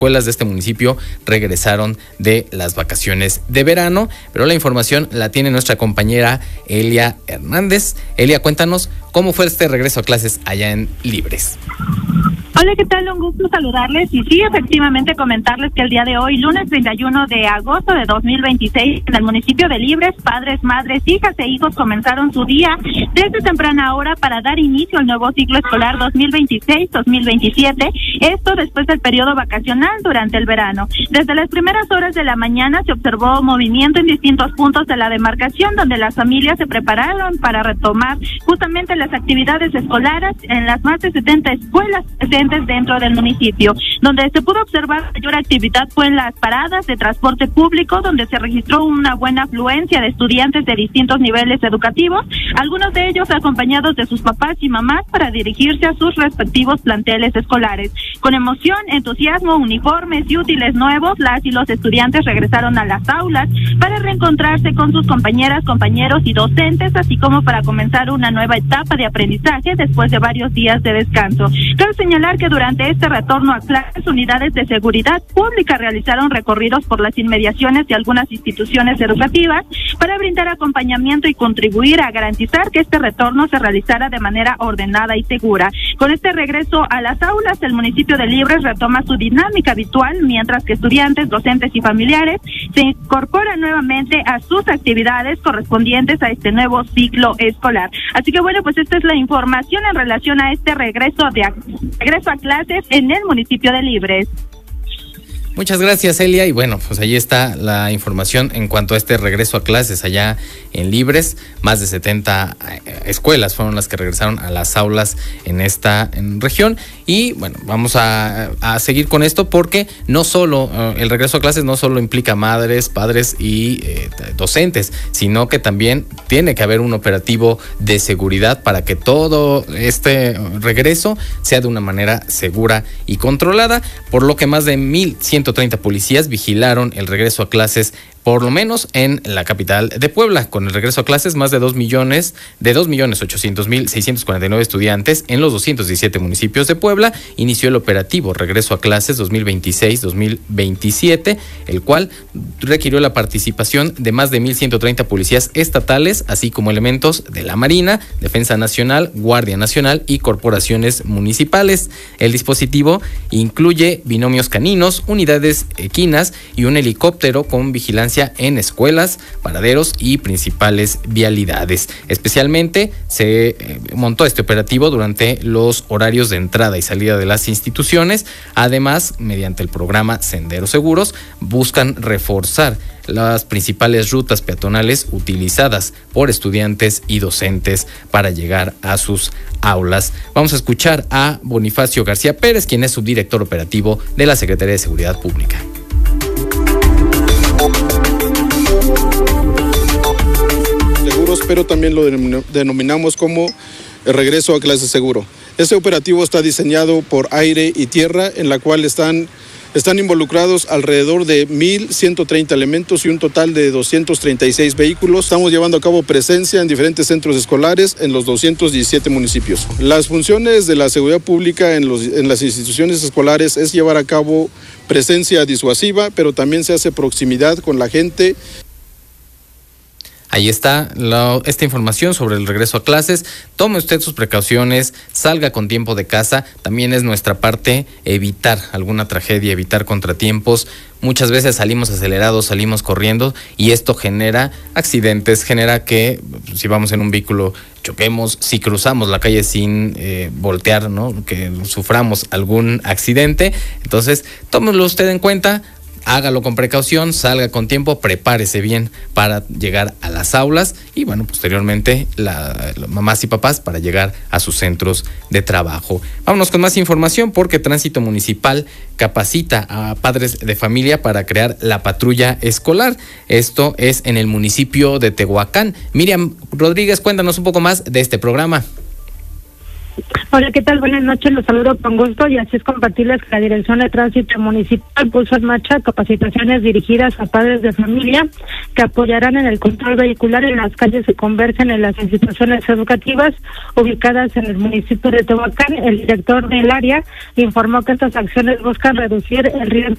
escuelas de este municipio regresaron de las vacaciones de verano, pero la información la tiene nuestra compañera Elia Hernández. Elia, cuéntanos cómo fue este regreso a clases allá en Libres. Hola, ¿qué tal? Un gusto saludarles y sí, efectivamente comentarles que el día de hoy, lunes 31 de agosto de 2026, en el municipio de Libres, padres, madres, hijas e hijos comenzaron su día desde temprana hora para dar inicio al nuevo ciclo escolar 2026-2027, esto después del periodo vacacional durante el verano. Desde las primeras horas de la mañana se observó movimiento en distintos puntos de la demarcación donde las familias se prepararon para retomar justamente las actividades escolares en las más de 70 escuelas presentes dentro del municipio. Donde se pudo observar mayor actividad fue en las paradas de transporte público, donde se registró una buena afluencia de estudiantes de distintos niveles educativos, algunos de ellos acompañados de sus papás y mamás para dirigirse a sus respectivos planteles escolares. Con emoción, entusiasmo, uniformes y útiles nuevos, las y los estudiantes regresaron a las aulas para reencontrarse con sus compañeras, compañeros y docentes, así como para comenzar una nueva etapa de aprendizaje después de varios días de descanso. Cabe señalar que durante este retorno a clases, unidades de seguridad pública realizaron recorridos por las inmediaciones de algunas instituciones educativas para brindar acompañamiento y contribuir a garantizar que este retorno se realizara de manera ordenada y segura. Con este regreso a las aulas, el municipio de Libres retoma su dinámica habitual, mientras que estudiantes, docentes y familiares se incorporan nuevamente a sus actividades correspondientes a este nuevo ciclo escolar. Así que bueno, pues esta es la información en relación a este regreso a clases en el municipio de Libres. Muchas gracias, Elia, y bueno, pues ahí está la información en cuanto a este regreso a clases allá en Libres. Más de 70 escuelas fueron las que regresaron a las aulas en esta región, y bueno, vamos a seguir con esto porque no solo el regreso a clases no solo implica madres, padres y docentes, sino que también tiene que haber un operativo de seguridad para que todo este regreso sea de una manera segura y controlada, por lo que más de 1,130 policías vigilaron el regreso a clases, por lo menos en la capital de Puebla. Con el regreso a clases, más de 2,800,649 estudiantes en los 217 municipios de Puebla inició el operativo Regreso a Clases 2026-2027, el cual requirió la participación de más de 1,130 policías estatales, así como elementos de la Marina, Defensa Nacional, Guardia Nacional y corporaciones municipales. El dispositivo incluye binomios caninos, unidades equinas y un helicóptero con vigilancia en escuelas, paraderos y principales vialidades. Especialmente se montó este operativo durante los horarios de entrada y salida de las instituciones. Además, mediante el programa Senderos Seguros, buscan reforzar las principales rutas peatonales utilizadas por estudiantes y docentes para llegar a sus aulas. Vamos a escuchar a Bonifacio García Pérez, quien es subdirector operativo de la Secretaría de Seguridad Pública. Seguros, pero también lo denominamos como el regreso a clases seguro. Este operativo está diseñado por aire y tierra, en la cual están involucrados alrededor de 1,130 elementos y un total de 236 vehículos. Estamos llevando a cabo presencia en diferentes centros escolares en los 217 municipios. Las funciones de la seguridad pública en las instituciones escolares es llevar a cabo presencia disuasiva, pero también se hace proximidad con la gente. Ahí está esta información sobre el regreso a clases. Tome usted sus precauciones, salga con tiempo de casa. También es nuestra parte evitar alguna tragedia, evitar contratiempos. Muchas veces salimos acelerados, salimos corriendo y esto genera accidentes, genera que si vamos en un vehículo choquemos, si cruzamos la calle sin voltear, ¿no? Que suframos algún accidente. Entonces, tómelo usted en cuenta. Hágalo con precaución, salga con tiempo, prepárese bien para llegar a las aulas y bueno, posteriormente las mamás y papás para llegar a sus centros de trabajo. Vámonos con más información porque Tránsito Municipal capacita a padres de familia para crear la patrulla escolar. Esto es en el municipio de Tehuacán. Miriam Rodríguez, cuéntanos un poco más de este programa. Hola, ¿qué tal? Buenas noches, los saludo con gusto y así es compartirles que la Dirección de Tránsito Municipal puso en marcha capacitaciones dirigidas a padres de familia que apoyarán en el control vehicular en las calles que convergen en las instituciones educativas ubicadas en el municipio de Tehuacán. El director del área informó que estas acciones buscan reducir el riesgo